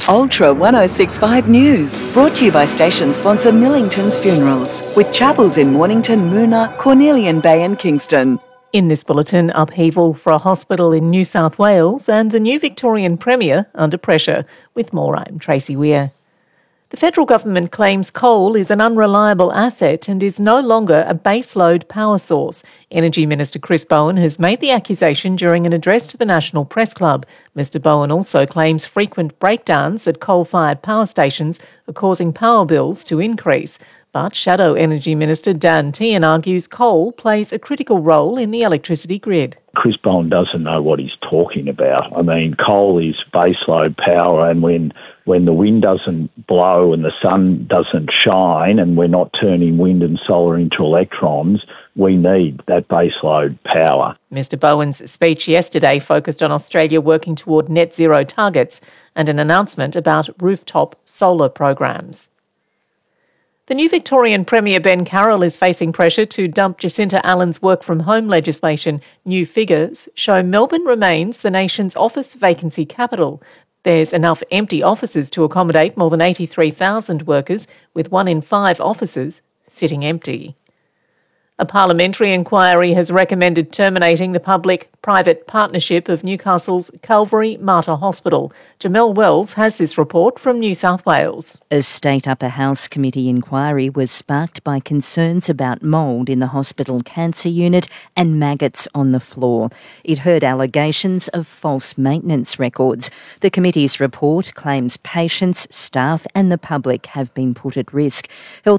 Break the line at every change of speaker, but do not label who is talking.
Ultra 1065 News, brought to you by station sponsor Millington's Funerals, with chapels in Mornington, Moona, Cornelian Bay and Kingston.
In this bulletin, upheaval for a hospital in New South Wales and the new Victorian Premier under pressure. With more, I'm Tracy Weir. The federal government claims coal is an unreliable asset and is no longer a baseload power source. Energy Minister Chris Bowen has made the accusation during an address to the National Press Club. Mr Bowen also claims frequent breakdowns at coal-fired power stations are causing power bills to increase. But Shadow Energy Minister Dan Tehan argues coal plays a critical role in the electricity grid.
Chris Bowen doesn't know what he's talking about. I mean, coal is baseload power, and when the wind doesn't blow and the sun doesn't shine and we're not turning wind and solar into electrons, we need that baseload power.
Mr Bowen's speech yesterday focused on Australia working toward net zero targets and an announcement about rooftop solar programs. The new Victorian Premier Ben Carroll is facing pressure to dump Jacinta Allen's work-from-home legislation. New figures show Melbourne remains the nation's office vacancy capital. There's enough empty offices to accommodate more than 83,000 workers, with 1 in 5 offices sitting empty. A parliamentary inquiry has recommended terminating the public-private partnership of Newcastle's Calvary Mater Hospital. Jamelle Wells has this report from New South Wales.
A state upper house committee inquiry was sparked by concerns about mould in the hospital cancer unit and maggots on the floor. It heard allegations of false maintenance records. The committee's report claims patients, staff and the public have been put at risk. Health